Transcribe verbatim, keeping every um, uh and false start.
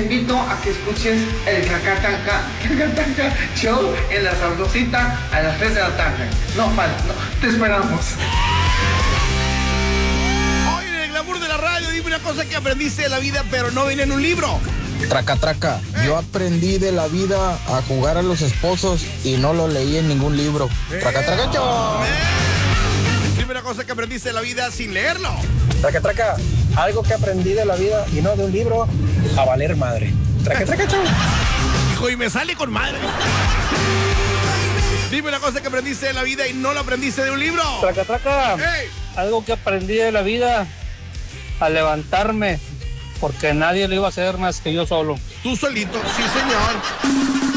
invito a que escuches el Cacatanca, Cacatanca Show en la Sabrosita a las tres de la tarde. No falta, no, te esperamos. Hoy en el glamour de la radio, dime una cosa que aprendiste de la vida, pero no viene en un libro. Traca, traca, eh. yo aprendí de la vida a jugar a los esposos y no lo leí en ningún libro. Eh. Traca, traca, yo. Eh. Dime una cosa que aprendiste de la vida sin leerlo. Traca, traca, algo que aprendí de la vida y no de un libro, a valer madre. Traca, traca, chau. Hijo, y me sale con madre. Dime una cosa que aprendiste de la vida y no lo aprendiste de un libro. Traca, traca, hey. Algo que aprendí de la vida, a levantarme, porque nadie lo iba a hacer más que yo solo. Tú solito, sí señor.